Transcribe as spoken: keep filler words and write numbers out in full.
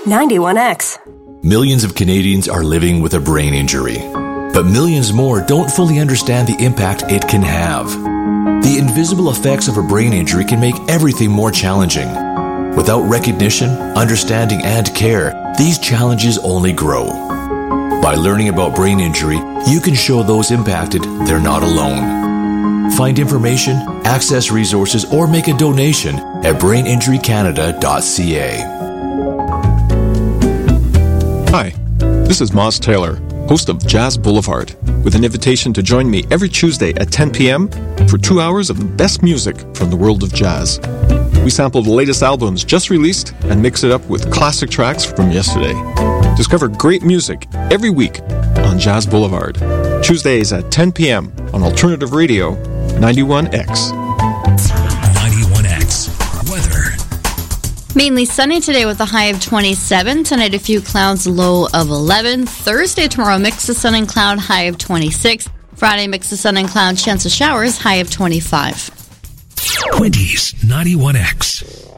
ninety-one X. Millions of Canadians are living with a brain injury, but millions more don't fully understand the impact it can have. The invisible effects of a brain injury can make everything more challenging. Without recognition, understanding, and care, these challenges only grow. By learning about brain injury, you can show those impacted they're not alone. Find information, access resources, or make a donation at brain injury canada dot c a. Hi, this is Moz Taylor, host of Jazz Boulevard, with an invitation to join me every Tuesday at ten p.m. for two hours of the best music from the world of jazz. We sample the latest albums just released and mix it up with classic tracks from yesterday. Discover great music every week on Jazz Boulevard. Tuesdays at ten p.m. on Alternative Radio, ninety-one X. ninety-one X. Weather. Mainly sunny today with a high of twenty-seven. Tonight a few clouds, low of eleven. Thursday, tomorrow, mix of sun and cloud, high of twenty-six. Friday, mix of sun and cloud, chance of showers, high of twenty-five. Quinty's ninety-one X.